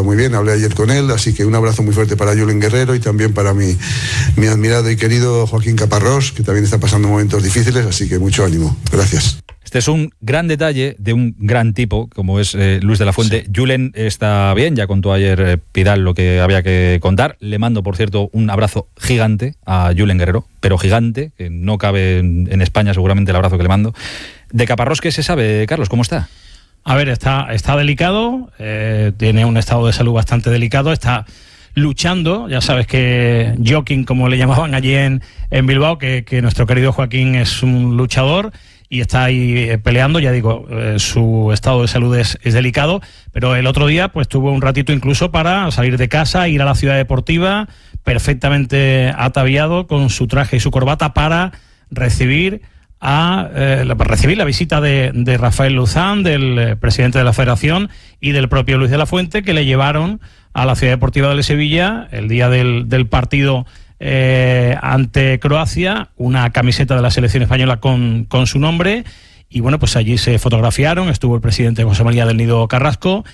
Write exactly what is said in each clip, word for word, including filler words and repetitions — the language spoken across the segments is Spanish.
muy bien, hablé ayer con él, así que un abrazo muy fuerte para Julen Guerrero y también para mi, mi admirado y querido Joaquín Caparrós, que también está pasando momentos difíciles, así que mucho ánimo. Gracias. Este es un gran detalle de un gran tipo, como es eh, Luis de la Fuente. Sí. Julen está bien, ya contó ayer eh, Pidal lo que había que contar. Le mando, por cierto, un abrazo gigante a Julen Guerrero, pero gigante, que no cabe en, en España seguramente el abrazo que le mando. De Caparrós, ¿qué se sabe, Carlos? ¿Cómo está? A ver, está, está delicado, eh, tiene un estado de salud bastante delicado, está luchando, ya sabes que jogging, como le llamaban allí en, en Bilbao, que, que nuestro querido Joaquín es un luchador y está ahí eh, peleando, ya digo, eh, su estado de salud es, es delicado, pero el otro día pues tuvo un ratito incluso para salir de casa, ir a la ciudad deportiva, perfectamente ataviado con su traje y su corbata para recibir a eh, para recibir la visita de, de Rafael Luzán, del eh, presidente de la Federación, y del propio Luis de la Fuente, que le llevaron a la ciudad deportiva de Sevilla el día del, del partido eh, ante Croacia, una camiseta de la selección española con, con su nombre, y bueno, pues allí se fotografiaron, estuvo el presidente José María del Nido Carrasco,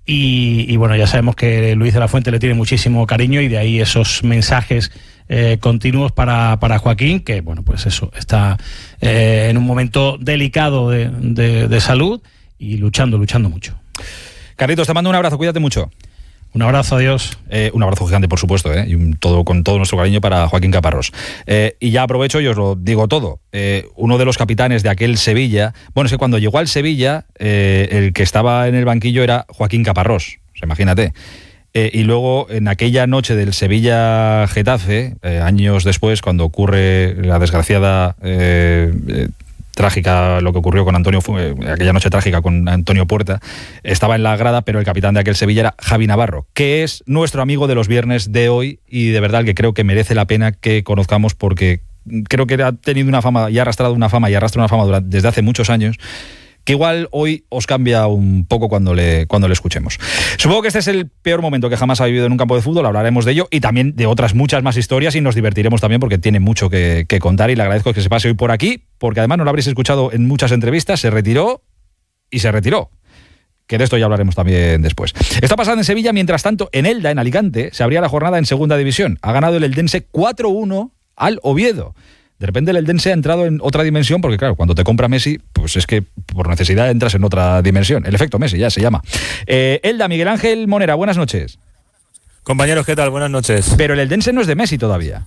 y, y bueno, ya sabemos que Luis de la Fuente le tiene muchísimo cariño, y de ahí esos mensajes eh, continuos para, para Joaquín, que bueno, pues eso, está eh, en un momento delicado de, de, de salud y luchando, luchando mucho. Carlitos, te mando un abrazo, cuídate mucho. Un abrazo, adiós. Eh, un abrazo gigante, por supuesto, ¿eh? Y un, todo, con todo nuestro cariño para Joaquín Caparrós. Eh, y ya aprovecho y os lo digo todo. Eh, uno de los capitanes de aquel Sevilla, bueno, es que cuando llegó al Sevilla, eh, el que estaba en el banquillo era Joaquín Caparrós, o sea, imagínate. Eh, y luego, en aquella noche del Sevilla-Getafe, eh, años después, cuando ocurre la desgraciada... Eh, eh, trágica lo que ocurrió con Antonio, aquella noche trágica con Antonio Puerta, estaba en la grada, pero el capitán de aquel Sevilla era Javi Navarro, que es nuestro amigo de los viernes de hoy y de verdad que creo que merece la pena que conozcamos, porque creo que ha tenido una fama y ha arrastrado una fama y arrastra una fama durante, desde hace muchos años, que igual hoy os cambia un poco cuando le, cuando le escuchemos. Supongo que este es el peor momento que jamás ha vivido en un campo de fútbol, hablaremos de ello y también de otras muchas más historias y nos divertiremos también porque tiene mucho que, que contar y le agradezco que se pase hoy por aquí, porque además no lo habréis escuchado en muchas entrevistas, se retiró y se retiró. Que de esto ya hablaremos también después. Está pasando en Sevilla, mientras tanto, en Elda, en Alicante, se abría la jornada en segunda división. Ha ganado el Eldense cuatro uno al Oviedo. De repente el Eldense ha entrado en otra dimensión, porque claro, cuando te compra Messi, pues es que por necesidad entras en otra dimensión. El efecto Messi ya se llama. Eh, Elda, Miguel Ángel Monera, buenas noches. Compañeros, ¿qué tal? Buenas noches. Pero el Eldense no es de Messi todavía.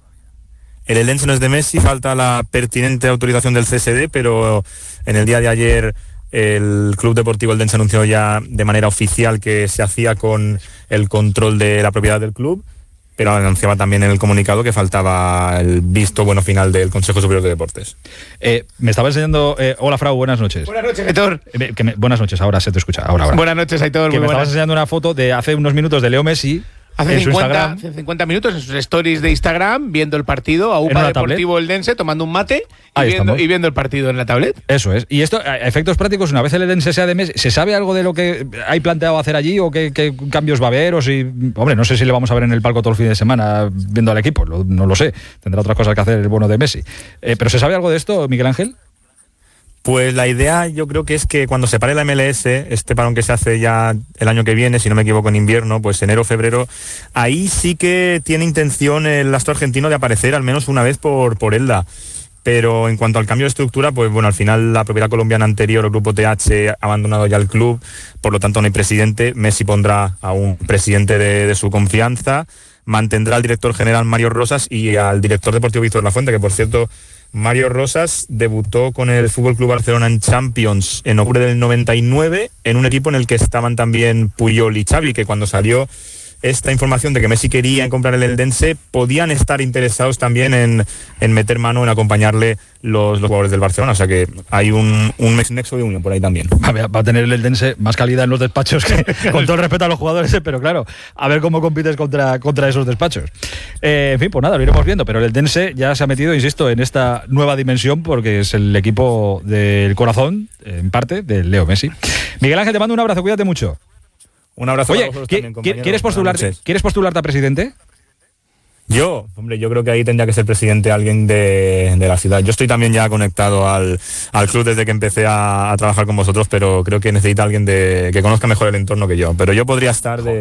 El Eldense no es de Messi, falta la pertinente autorización del C S D, pero en el día de ayer el Club Deportivo Eldense anunció ya de manera oficial que se hacía con el control de la propiedad del club, pero anunciaba también en el comunicado que faltaba el visto bueno final del Consejo Superior de Deportes. Eh, me estaba enseñando... Eh, hola, Frau, buenas noches. Buenas noches, Aitor. Eh, que me, buenas noches, ahora se te escucha. Ahora, ahora. Buenas noches, Aitor. Que muy me buenas. estabas enseñando una foto de hace unos minutos de Leo Messi. Hace en cincuenta, su hace cincuenta minutos en sus stories de Instagram, viendo el partido, a UPA Deportivo Eldense, tomando un mate y viendo, y viendo el partido en la tablet. Eso es. Y esto, a efectos prácticos, una vez el Eldense sea de Messi, ¿se sabe algo de lo que hay planteado hacer allí o qué, qué cambios va a haber? O si, hombre, no sé si le vamos a ver en el palco todo el fin de semana viendo al equipo, lo, no lo sé. Tendrá otras cosas que hacer el bueno de Messi. Eh, ¿Pero se sabe algo de esto, Miguel Ángel? Pues la idea yo creo que es que cuando se pare la M L S, este parón que se hace ya el año que viene, si no me equivoco en invierno, pues enero, febrero, ahí sí que tiene intención el astro argentino de aparecer al menos una vez por, por Elda. Pero en cuanto al cambio de estructura, pues bueno, al final la propiedad colombiana anterior, el grupo T H, ha abandonado ya el club, por lo tanto no hay presidente. Messi pondrá a un presidente de, de su confianza, mantendrá al director general Mario Rosas y al director deportivo Víctor Lafuente, que por cierto... Mario Rosas debutó con el F C Barcelona en Champions en octubre del noventa y nueve, en un equipo en el que estaban también Puyol y Xavi, que cuando salió esta información de que Messi quería comprar el Eldense, podían estar interesados también en, en meter mano, en acompañarle los, los jugadores del Barcelona. O sea que hay un, un nexo de unión por ahí también. Va a tener el Eldense más calidad en los despachos que, con todo el respeto a los jugadores, pero claro, a ver cómo compites contra, contra esos despachos. Eh, en fin, pues nada, lo iremos viendo, pero el Eldense ya se ha metido, insisto, en esta nueva dimensión porque es el equipo del corazón, en parte, de Leo Messi. Miguel Ángel, te mando un abrazo, cuídate mucho. Un abrazo. Oye, para ¿qué, también, ¿quieres postularte, ¿quieres postularte a presidente? Yo, hombre, yo creo que ahí tendría que ser presidente alguien de, de la ciudad. Yo estoy también ya conectado al, al club desde que empecé a, a trabajar con vosotros, pero creo que necesita alguien de, que conozca mejor el entorno que yo. Pero yo podría estar de...